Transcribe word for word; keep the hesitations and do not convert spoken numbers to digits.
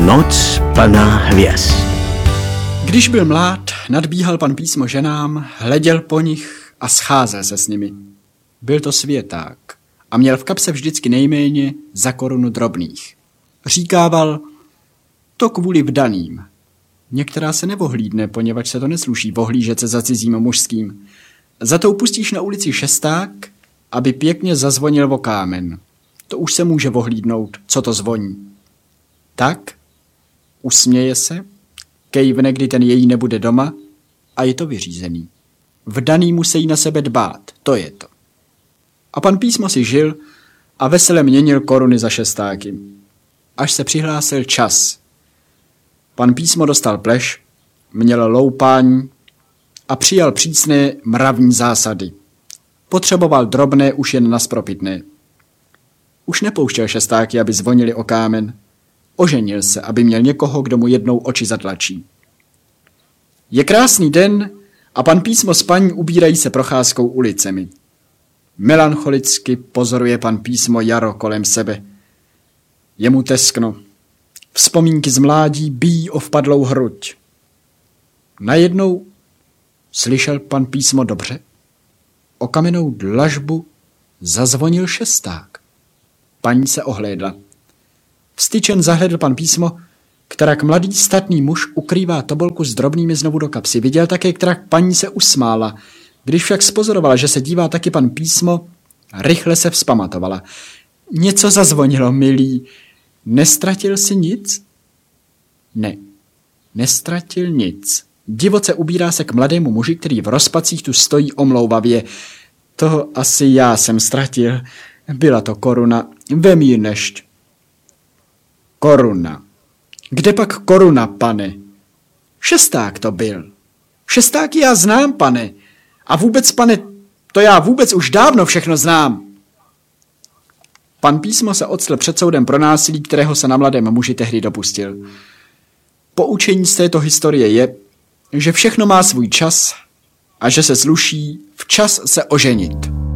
Noc plná hvězd. Když byl mlád, nadbíhal pan Písmo ženám, hleděl po nich a scházel se s nimi. Byl to světák a měl v kapse vždycky nejméně za korunu drobných. Říkával, to kvůli vdaným. Některá se nevohlídne, poněvadž se to nesluší vohlížet se za cizím mužským. Za to pustíš na ulici šesták, aby pěkně zazvonil o kámen. To už se může vohlídnout, co to zvoní. Tak, usměje se, kejvne, kdy ten její nebude doma a je to vyřízený. Vdaný musí na sebe dbát, to je to. A pan Písmo si žil a vesele měnil koruny za šestáky. Až se přihlásil čas. Pan Písmo dostal pleš, měl loupání a přijal přísné mravní zásady. Potřeboval drobné už jen na spropitné. Už nepouštěl šestáky, aby zvonili o kámen. Oženil se, aby měl někoho, kdo mu jednou oči zatlačí. Je krásný den a pan Písmo s paní ubírají se procházkou ulicemi. Melancholicky pozoruje pan Písmo jaro kolem sebe. Je mu teskno. Vzpomínky z mládí bijí o vpadlou hruď. Najednou slyšel pan Písmo dobře. O kamennou dlažbu zazvonil šesták. Paní se ohlédla. Vstyčen zahledl pan Písmo, kterak mladý statný muž ukrývá tobolku s drobnými znovu do kapsy. Viděl také, kterak paní se usmála. Když však spozorovala, že se dívá taky pan Písmo, rychle se vzpamatovala. Něco zazvonilo, milý. Nestratil si nic? Ne, nestratil nic. Divoce ubírá se k mladému muži, který v rozpacích tu stojí omlouvavě. To asi já jsem ztratil. Byla to koruna. Vem ji nešť. Koruna. Kde pak koruna, pane? Šesták to byl. Šestáky já znám, pane. A vůbec, pane, to já vůbec už dávno všechno znám. Pan Písmo se octl před soudem pro násilí, kterého se na mladém muži tehdy dopustil. Poučení z této historie je, že všechno má svůj čas a že se sluší včas se oženit.